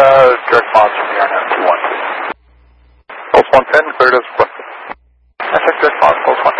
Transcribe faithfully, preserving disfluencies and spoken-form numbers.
uh, direct response from the R N M two one, please. Pulse one ten, cleared as requested. I checked direct response, Pulse one